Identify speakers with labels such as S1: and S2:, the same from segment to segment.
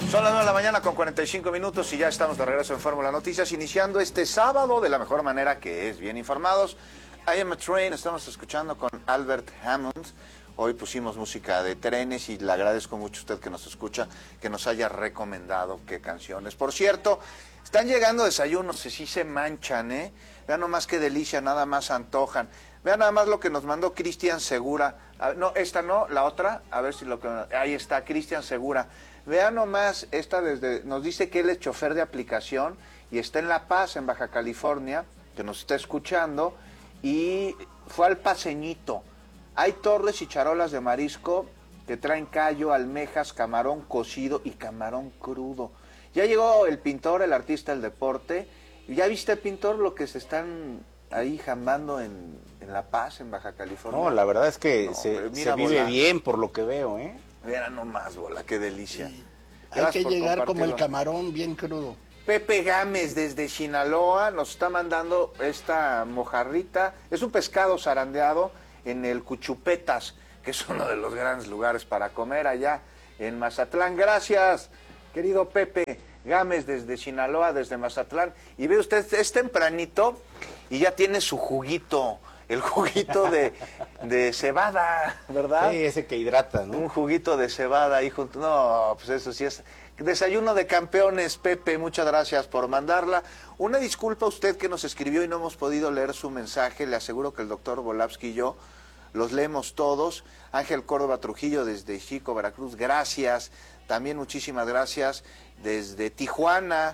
S1: Son las 9 de la mañana con 45 minutos y ya estamos de regreso en Fórmula Noticias, iniciando este sábado de la mejor manera, que es bien informados. I Am a Train, estamos escuchando con Albert Hammond. Hoy pusimos música de trenes y le agradezco mucho a usted que nos escucha, que nos haya recomendado qué canciones. Por cierto, están llegando desayunos, sí se manchan, ¿eh? Vean nomás qué delicia, nada más antojan. Vean nada más lo que nos mandó Cristian Segura. No, esta no, la otra, a ver si lo que... Ahí está, Cristian Segura. Vean nomás, esta nos dice que él es chofer de aplicación y está en La Paz, en Baja California, que nos está escuchando, y fue al Paseñito. Hay torres y charolas de marisco que traen callo, almejas, camarón cocido y camarón crudo. Ya llegó el pintor, el artista del deporte. ¿Ya viste, pintor, lo que se están ahí jambando en La Paz, en Baja California?
S2: No, la verdad es que
S1: no,
S2: se
S1: mira,
S2: vive
S1: Bola,
S2: bien por lo que veo, ¿eh?
S1: Mira nomás, Bola, qué delicia.
S3: Sí. Hay que llegar como el camarón bien crudo.
S1: Pepe Gámez desde Sinaloa nos está mandando esta mojarrita. Es un pescado zarandeado en el Cuchupetas, que es uno de los grandes lugares para comer allá en Mazatlán. Gracias, querido Pepe Gámez desde Sinaloa, desde Mazatlán. Y ve usted, es tempranito y ya tiene su juguito, el juguito de cebada, ¿verdad?
S2: Sí, ese que hidrata, ¿no?
S1: Un juguito de cebada ahí junto. No, pues eso sí es desayuno de campeones, Pepe, muchas gracias por mandarla. Una disculpa a usted que nos escribió y no hemos podido leer su mensaje. Le aseguro que el doctor Volavsky y yo los leemos todos. Ángel Córdoba Trujillo desde Chico, Veracruz, gracias. También muchísimas gracias. Desde Tijuana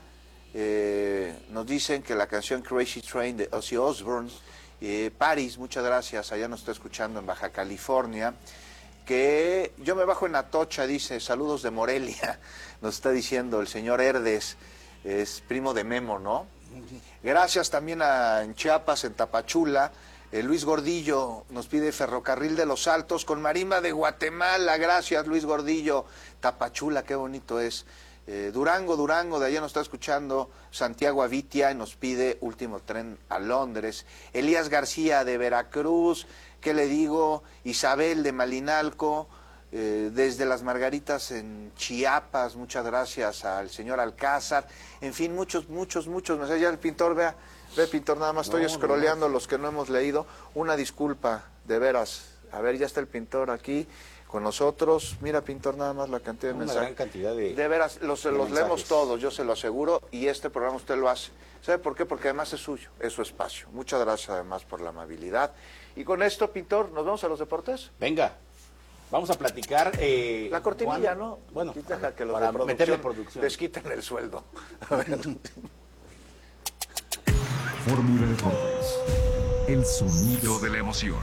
S1: nos dicen que la canción Crazy Train de Ozzy Osbourne. Paris, muchas gracias, allá nos está escuchando en Baja California. Que yo me bajo en Atocha, dice, saludos de Morelia, nos está diciendo el señor Herdes, es primo de Memo, ¿no? Gracias también en Chiapas, en Tapachula. Luis Gordillo nos pide Ferrocarril de los Altos con marimba de Guatemala, gracias Luis Gordillo. Tapachula, qué bonito es. Durango, de allá nos está escuchando Santiago Avitia y nos pide último tren a Londres. Elías García de Veracruz, ¿qué le digo? Isabel de Malinalco, desde Las Margaritas en Chiapas, muchas gracias al señor Alcázar. En fin, muchos mensajes. Ya el pintor, ve pintor, nada más estoy scrolleando los que no hemos leído. Una disculpa, de veras. A ver, ya está el pintor aquí con nosotros. Mira, pintor, nada más la cantidad de mensajes.
S2: Una gran cantidad de
S1: veras, los leemos todos, yo se lo aseguro, y este programa usted lo hace. ¿Sabe por qué? Porque además es suyo, es su espacio. Muchas gracias además por la amabilidad. Y con esto, pintor, ¿nos vamos a los deportes?
S2: Venga, vamos a platicar.
S1: La cortinilla, ¿no?
S2: Bueno,
S1: deja que los
S2: para
S1: de
S2: meterle producción
S1: les quiten el sueldo. A ver.
S4: Fórmula Deportes, el sonido de la emoción.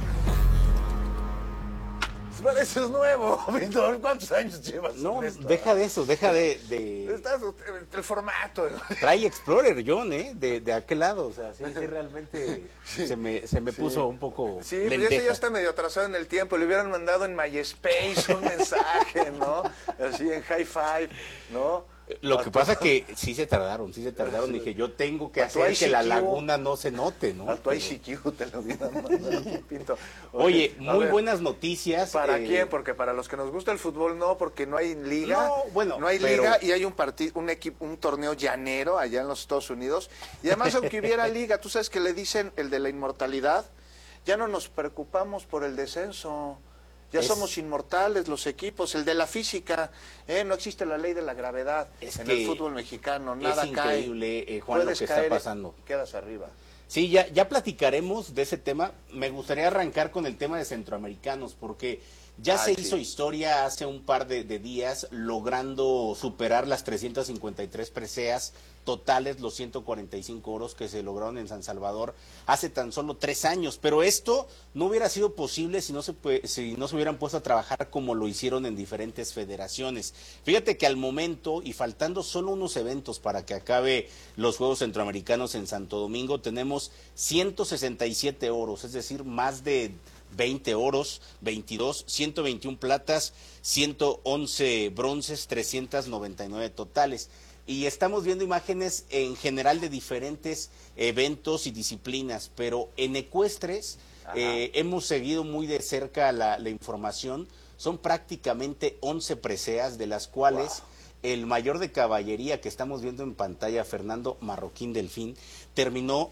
S1: Eso es nuevo, pintor. ¿Cuántos años llevas?
S2: No,
S1: en esto?
S2: deja de eso, deja de...
S1: Estás el formato.
S2: Trae Explorer, John, ¿eh? De aquel lado, o sea, sí realmente sí. se me puso un poco
S1: sí, pues ese ya está medio atrasado en el tiempo. Le hubieran mandado en MySpace un mensaje, ¿no? Así en High Five, ¿no?
S2: Lo que pasa que sí se tardaron. Dije, yo tengo que hacer que la laguna no se note, ¿no?
S1: A tu ICQ te lo hubieran mandado, Pinto.
S2: Oye, muy buenas noticias.
S1: ¿Para quién? Porque para los que nos gusta el fútbol no, porque no hay liga. No hay
S2: pero...
S1: liga y hay un torneo llanero allá en los Estados Unidos. Y además, aunque hubiera liga, tú sabes que le dicen el de la inmortalidad, ya no nos preocupamos por el descenso. Ya somos inmortales los equipos, el de la física, no existe la ley de la gravedad en el fútbol mexicano, nada cae.
S2: Es increíble, Juan, lo que está pasando.
S1: Y quedas arriba.
S2: Sí, ya platicaremos de ese tema. Me gustaría arrancar con el tema de centroamericanos, porque ya se hizo historia hace un par de días, logrando superar las 353 preseas totales, los 145 oros que se lograron en San Salvador hace tan solo 3 años. Pero esto no hubiera sido posible si no se hubieran puesto a trabajar como lo hicieron en diferentes federaciones. Fíjate que al momento, y faltando solo unos eventos para que acabe los Juegos Centroamericanos en Santo Domingo, tenemos 167 oros, es decir, más de 20 oros, 22, 121 platas, 111 bronces, 399 totales. Y estamos viendo imágenes en general de diferentes eventos y disciplinas, pero en ecuestres hemos seguido muy de cerca la información. Son prácticamente 11 preseas, de las cuales el mayor de caballería que estamos viendo en pantalla, Fernando Parroquín del Delfín, terminó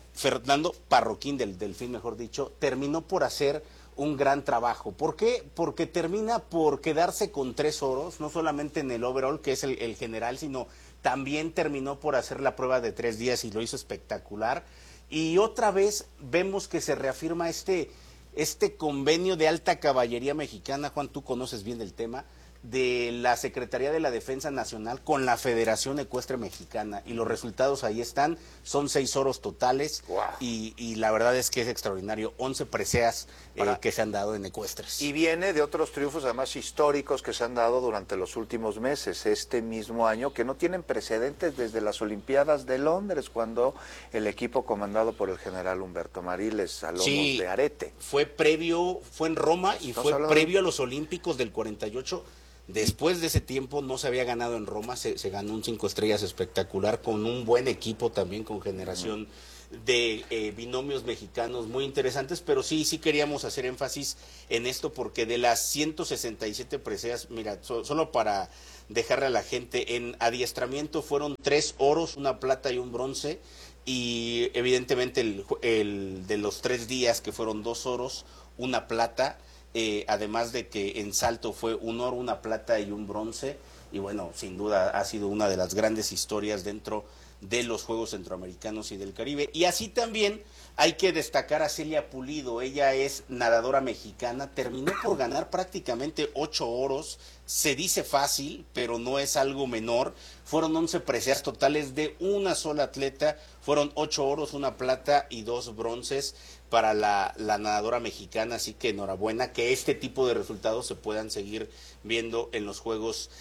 S2: por hacer un gran trabajo. ¿Por qué? Porque termina por quedarse con 3 oros, no solamente en el overall, que es el general, sino también terminó por hacer la prueba de 3 días y lo hizo espectacular. Y otra vez vemos que se reafirma este convenio de alta caballería mexicana. Juan, tú conoces bien del tema, de la Secretaría de la Defensa Nacional con la Federación Ecuestre Mexicana, y los resultados ahí están, son 6 oros totales.
S1: Wow.
S2: y la verdad es que es extraordinario, 11 preseas que se han dado en ecuestres.
S1: Y viene de otros triunfos además históricos que se han dado durante los últimos meses, este mismo año, que no tienen precedentes desde las Olimpiadas de Londres, cuando el equipo comandado por el general Humberto Mariles a lomos de arete.
S2: Fue en Roma y fue previo a los Olímpicos del 48. Después de ese tiempo no se había ganado en Roma, se ganó un 5 estrellas espectacular con un buen equipo también, con generación de binomios mexicanos muy interesantes, pero sí queríamos hacer énfasis en esto porque de las 167 preseas, mira, solo para dejarle a la gente, en adiestramiento fueron 3 oros, 1 plata y 1 bronce, y evidentemente el de los 3 días que fueron 2 oros, 1 plata, además de que en salto fue 1 oro, 1 plata y 1 bronce, y bueno, sin duda ha sido una de las grandes historias dentro de los Juegos Centroamericanos y del Caribe. Y así también hay que destacar a Celia Pulido, ella es nadadora mexicana, terminó por ganar prácticamente 8 oros, se dice fácil, pero no es algo menor, fueron 11 preseas totales de una sola atleta, fueron 8 oros, 1 plata y 2 bronces para la nadadora mexicana, así que enhorabuena, que este tipo de resultados se puedan seguir viendo en los Juegos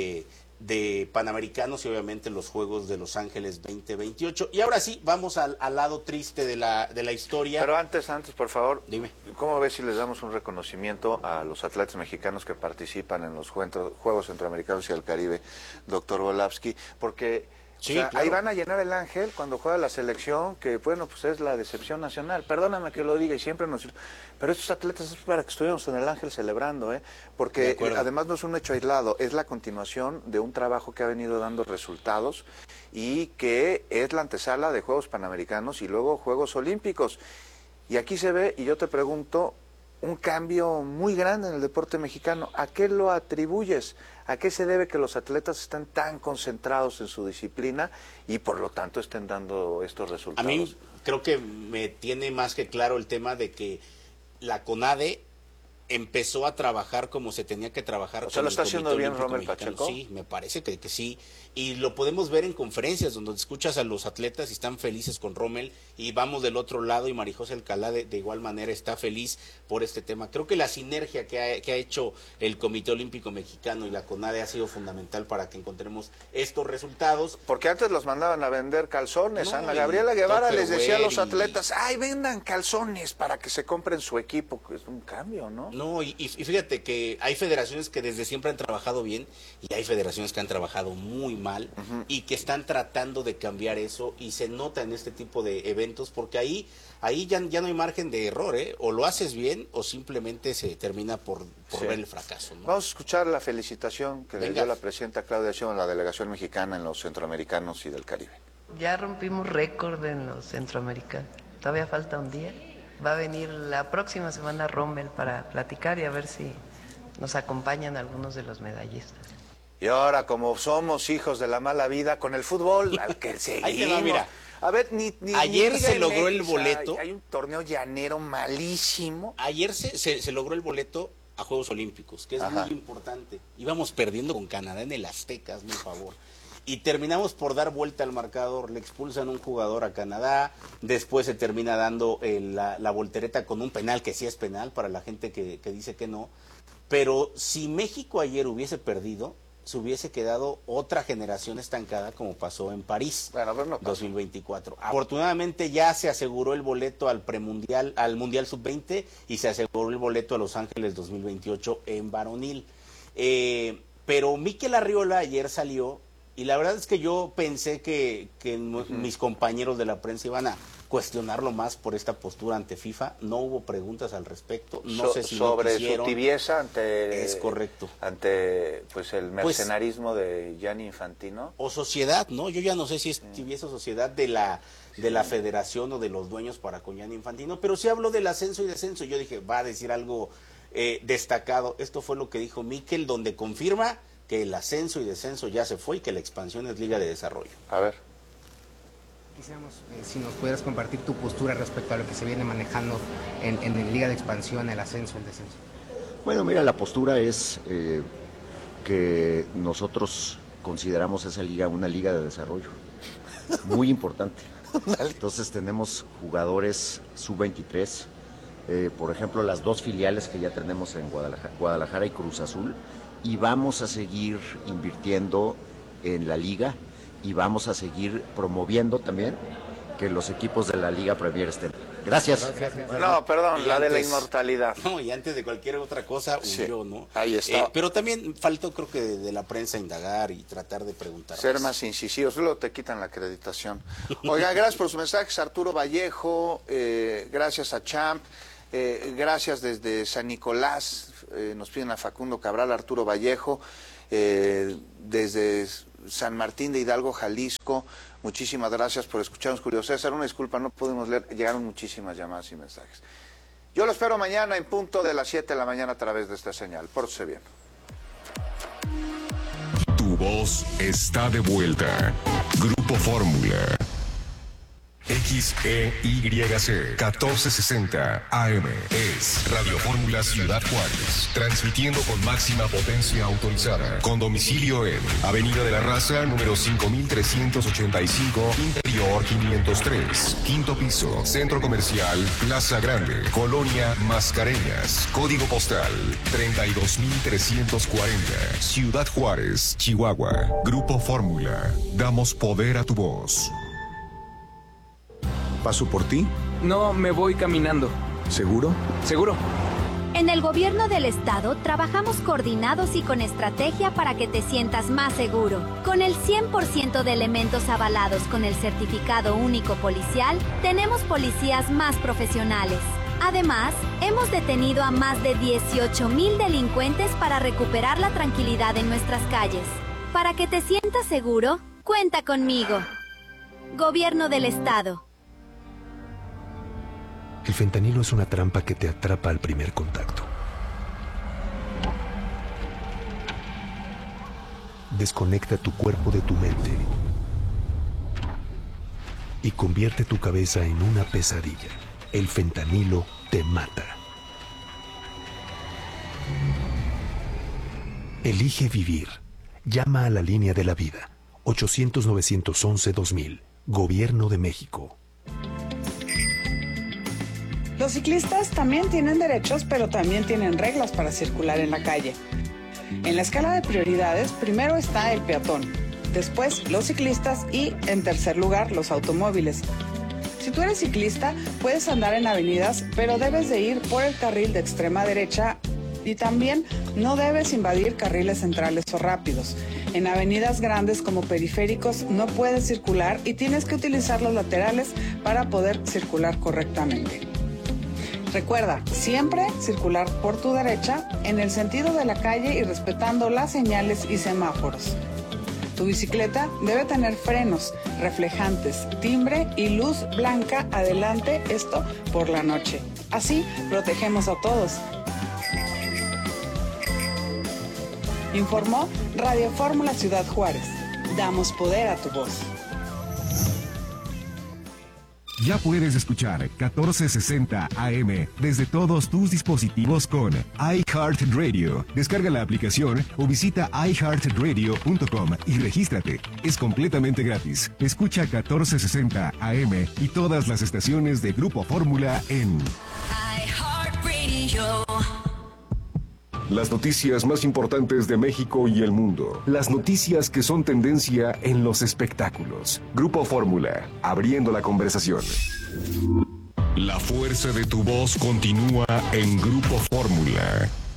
S2: de Panamericanos y obviamente los Juegos de Los Ángeles 2028. Y ahora sí, vamos al lado triste de la historia.
S1: Pero antes, por favor,
S2: dime.
S1: ¿Cómo ves si les damos un reconocimiento a los atletas mexicanos que participan en los Juegos Centroamericanos y del Caribe, doctor Volavsky? Porque
S2: sí,
S1: o sea,
S2: claro,
S1: ahí van a llenar el Ángel cuando juega la selección, que bueno, pues es la decepción nacional. Perdóname que lo diga y siempre nos... Pero estos atletas es para que estuviéramos en el Ángel celebrando, porque además no es un hecho aislado, es la continuación de un trabajo que ha venido dando resultados y que es la antesala de Juegos Panamericanos y luego Juegos Olímpicos. Y aquí se ve, y yo te pregunto, un cambio muy grande en el deporte mexicano. ¿A qué lo atribuyes? ¿A qué se debe que los atletas estén tan concentrados en su disciplina y por lo tanto estén dando estos resultados?
S2: A mí creo que me tiene más que claro el tema de que la CONADE empezó a trabajar como se tenía que trabajar.
S1: O sea, ¿lo está haciendo bien Rommel Pacheco?
S2: Sí, me parece que sí. Y lo podemos ver en conferencias donde escuchas a los atletas y están felices con Rommel, y vamos del otro lado y Marijose Alcalá de igual manera está feliz por este tema. Creo que la sinergia que ha hecho el Comité Olímpico Mexicano y la CONADE ha sido fundamental para que encontremos estos resultados.
S1: Porque antes los mandaban a vender calzones. Ana Gabriela Guevara les decía a los atletas, ¡ay, vendan calzones para que se compren su equipo! Es un cambio, ¿no?
S2: No, y fíjate que hay federaciones que desde siempre han trabajado bien y hay federaciones que han trabajado muy mal y que están tratando de cambiar eso, y se nota en este tipo de eventos porque ahí ya no hay margen de error, o lo haces bien o simplemente se termina por ver el fracaso, ¿no?
S1: Vamos a escuchar la felicitación que le dio la presidenta Claudia Sheinbaum a la delegación mexicana en los Centroamericanos y del Caribe.
S5: Ya rompimos récord en los Centroamericanos, todavía falta un día. Va a venir la próxima semana Rommel para platicar y a ver si nos acompañan algunos de los medallistas.
S1: Y ahora, como somos hijos de la mala vida, con el fútbol, al que seguimos.
S2: Ahí te va, mira.
S1: A ver,
S2: ayer se logró el boleto.
S1: Hay un torneo llanero malísimo.
S2: Ayer se logró el boleto a Juegos Olímpicos, que es muy importante. Íbamos perdiendo con Canadá en el Azteca, hazme un favor. Y terminamos por dar vuelta al marcador, le expulsan un jugador a Canadá, después se termina dando la voltereta con un penal, que sí es penal para la gente que dice que no, pero si México ayer hubiese perdido, se hubiese quedado otra generación estancada como pasó en París, 2024. Afortunadamente ya se aseguró el boleto al premundial, al Mundial Sub-20, y se aseguró el boleto a Los Ángeles 2028 en varonil. Pero Mikel Arriola ayer salió, y la verdad es que yo pensé que mis compañeros de la prensa iban a cuestionarlo más por esta postura ante FIFA. No hubo preguntas al respecto. No sé si
S1: sobre
S2: no quisieron.
S1: Su tibieza ante...
S2: Es correcto.
S1: Ante pues el mercenarismo de Gianni Infantino.
S2: O sociedad, ¿no? Yo ya no sé si es tibieza o sociedad de la federación o de los dueños para con Gianni Infantino, pero sí habló del ascenso y descenso. Yo dije, va a decir algo destacado. Esto fue lo que dijo Mikel, donde confirma que el ascenso y descenso ya se fue y que la expansión es Liga de Desarrollo.
S1: A ver.
S6: Quisiéramos si nos pudieras compartir tu postura respecto a lo que se viene manejando en Liga de Expansión, el ascenso, el descenso.
S7: Bueno, mira, la postura es que nosotros consideramos esa liga una liga de desarrollo, muy importante. Entonces tenemos jugadores sub-23, por ejemplo, las 2 filiales que ya tenemos en Guadalajara y Cruz Azul, y vamos a seguir invirtiendo en la liga y vamos a seguir promoviendo también que los equipos de la Liga Premier estén. Gracias.
S1: No, perdón, la de la inmortalidad.
S2: No, y antes de cualquier otra cosa, huyó, ¿no?
S1: Ahí está.
S2: Pero también faltó, creo que de la prensa indagar y tratar de preguntar.
S1: Ser más incisivos, luego te quitan la acreditación. Oigan, gracias por sus mensajes, Arturo Vallejo, gracias a Champ, gracias desde San Nicolás, nos piden a Facundo Cabral, Arturo Vallejo, desde San Martín de Hidalgo, Jalisco. Muchísimas gracias por escucharnos, Julio César. Una disculpa, no pudimos leer, llegaron muchísimas llamadas y mensajes. Yo lo espero mañana en punto de las 7 de la mañana a través de esta señal. Pórtese bien.
S4: Tu voz está de vuelta. Grupo Fórmula. XEYC 1460 AM es Radio Fórmula Ciudad Juárez, transmitiendo con máxima potencia autorizada, con domicilio en Avenida de la Raza, número 5385, Interior 503, quinto piso, Centro Comercial Plaza Grande, Colonia Mascareñas, código postal 32340, Ciudad Juárez, Chihuahua. Grupo Fórmula, damos poder a tu voz.
S8: ¿Paso por ti?
S9: No, me voy caminando.
S8: ¿Seguro?
S9: Seguro.
S10: En el gobierno del estado trabajamos coordinados y con estrategia para que te sientas más seguro. Con el 100% de elementos avalados con el certificado único policial, tenemos policías más profesionales. Además, hemos detenido a más de 18,000 delincuentes para recuperar la tranquilidad en nuestras calles. Para que te sientas seguro, cuenta conmigo. Gobierno del estado.
S11: El fentanilo es una trampa que te atrapa al primer contacto. Desconecta tu cuerpo de tu mente y convierte tu cabeza en una pesadilla. El fentanilo te mata. Elige vivir. Llama a la línea de la vida. 800-911-2000. Gobierno de México.
S12: Los ciclistas también tienen derechos, pero también tienen reglas para circular en la calle. En la escala de prioridades, primero está el peatón, después los ciclistas y, en tercer lugar, los automóviles. Si tú eres ciclista, puedes andar en avenidas, pero debes de ir por el carril de extrema derecha y también no debes invadir carriles centrales o rápidos. En avenidas grandes como periféricos no puedes circular y tienes que utilizar los laterales para poder circular correctamente. Recuerda, siempre circular por tu derecha, en el sentido de la calle y respetando las señales y semáforos. Tu bicicleta debe tener frenos, reflejantes, timbre y luz blanca adelante, esto por la noche. Así protegemos a todos. Informó Radio Fórmula Ciudad Juárez. Damos poder a tu voz.
S4: Ya puedes escuchar 1460 AM desde todos tus dispositivos con iHeartRadio. Descarga la aplicación o visita iHeartRadio.com y regístrate. Es completamente gratis. Escucha 1460 AM y todas las estaciones de Grupo Fórmula en iHeartRadio. Las noticias más importantes de México y el mundo. Las noticias que son tendencia en los espectáculos. Grupo Fórmula, abriendo la conversación. La fuerza de tu voz continúa en Grupo Fórmula.